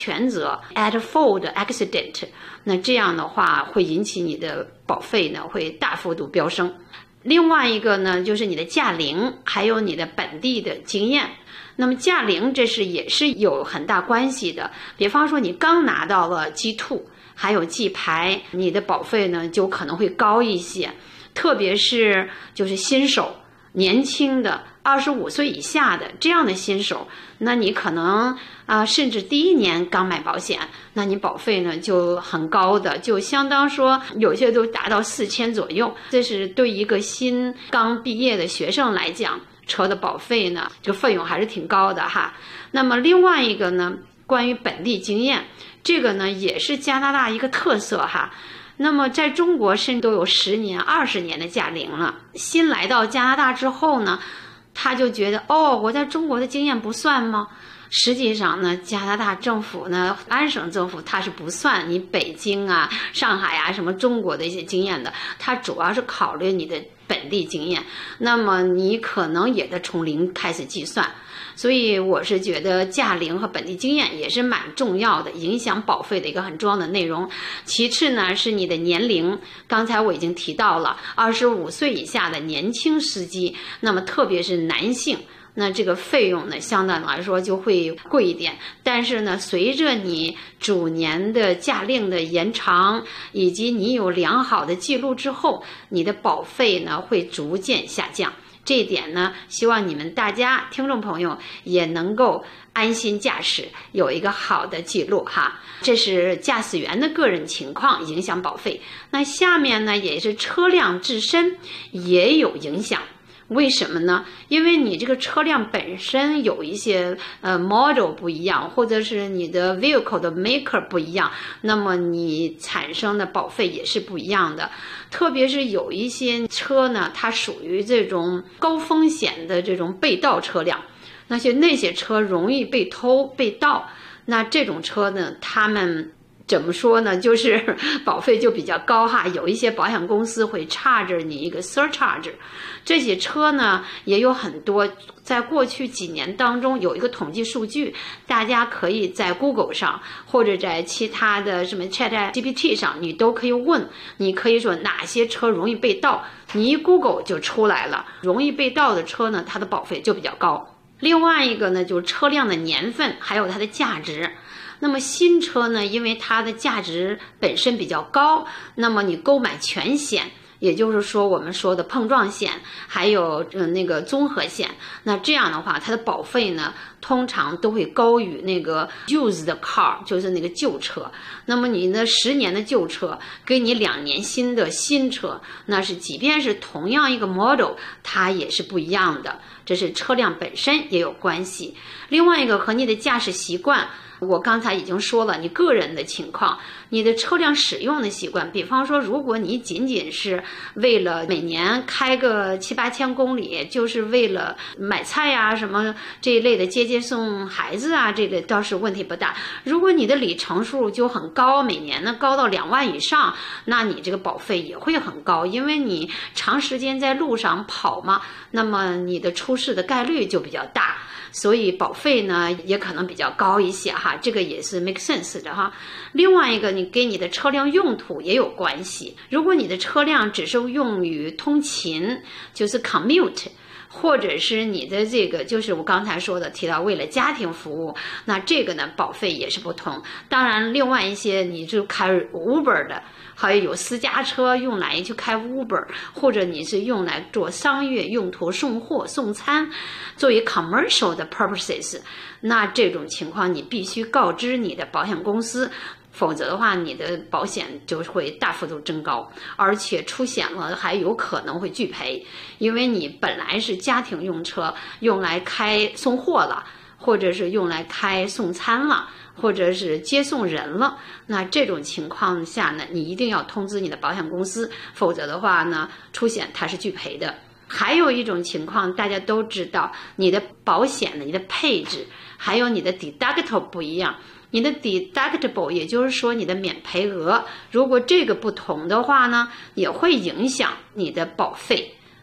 全责 at fault accident， 那这样的话会引起你的保费呢会大幅度飙升。另外一个呢就是你的驾龄，还有你的本地的经验。那么驾龄这也是有很大关系的，比方说你刚拿到了 G2 还有 G 牌，你的保费呢就可能会高一些，特别是就是新手年轻的25岁以下的这样的新手，那你可能甚至第1年刚买保险，那你保费呢就很高的，就相当说有些都达到4000左右。这是对一个新刚毕业的学生来讲，车的保费呢这个费用还是挺高的哈。那么另外一个呢，关于本地经验，这个呢也是加拿大一个特色哈。那么在中国甚至都有10年、20年的驾龄了。新来到加拿大之后呢，他就觉得我在中国的经验不算吗？实际上呢，加拿大政府呢，安省政府它是不算你北京啊、上海啊什么中国的一些经验的，它主要是考虑你的本地经验。那么你可能也得从0开始计算。所以我是觉得驾龄和本地经验也是蛮重要的，影响保费的一个很重要的内容。其次呢是你的年龄，刚才我已经提到了25岁以下的年轻司机，那么特别是男性，那这个费用呢相对来说就会贵一点。但是呢，随着你主年的驾龄的延长，以及你有良好的记录之后，你的保费呢会逐渐下降。这一点呢，希望你们大家听众朋友也能够安心驾驶，有一个好的记录哈。这是驾驶员的个人情况影响保费。那下面呢，也是车辆自身也有影响。为什么呢？因为你这个车辆本身有一些model 不一样，或者是你的 vehicle 的 maker 不一样，那么你产生的保费也是不一样的。特别是有一些车呢，它属于这种高风险的这种被盗车辆，那些车容易被偷被盗，那这种车呢，他们怎么说呢？就是保费就比较高哈，有一些保险公司会charge你一个 surcharge。这些车呢也有很多，在过去几年当中有一个统计数据，大家可以在 Google 上或者在其他的什么 ChatGPT 上，你都可以问，你可以说哪些车容易被盗，你一 Google 就出来了。容易被盗的车呢，它的保费就比较高。另外一个呢，就是车辆的年份还有它的价值。那么新车呢，因为它的价值本身比较高，那么你购买全险，也就是说我们说的碰撞险，还有那个综合险，那这样的话它的保费呢通常都会高于那个 used car， 就是那个旧车。那么你那10年的旧车给你2年新的新车，那是即便是同样一个 model， 它也是不一样的，这是车辆本身也有关系。另外一个和你的驾驶习惯，我刚才已经说了，你个人的情况，你的车辆使用的习惯，比方说如果你仅仅是为了每年开个7、8千公里，就是为了买菜啊什么这一类的接送孩子啊，这类倒是问题不大。如果你的里程数就很高，每年呢高到2万以上，那你这个保费也会很高，因为你长时间在路上跑嘛，那么你的出事的概率就比较大，所以保费呢也可能比较高一些哈，这个也是 make sense 的哈。另外一个，你跟你的车辆用途也有关系。如果你的车辆只是用于通勤，就是 commute， 或者是你的这个就是我刚才说的提到为了家庭服务，那这个呢保费也是不同。当然另外一些你就开 Uber 的，还有私家车用来去开 Uber， 或者你是用来做商业用途送货送餐，作为 commercial 的 purposes， 那这种情况你必须告知你的保险公司，否则的话你的保险就会大幅度增高，而且出险了还有可能会拒赔，因为你本来是家庭用车用来开送货了，或者是用来开送餐了，或者是接送人了，那这种情况下呢，你一定要通知你的保险公司，否则的话呢出险它是拒赔的。还有一种情况大家都知道，你的保险的你的配置还有你的 deductible 不一样。你的 deductible 也就是说你的免赔额，如果这个不同的话呢，也会影响你的保费。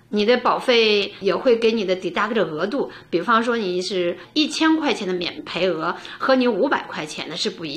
你的保费也会给你的 deduct 额度，比方说你是1000块钱的免赔额和你500块钱的是不一样。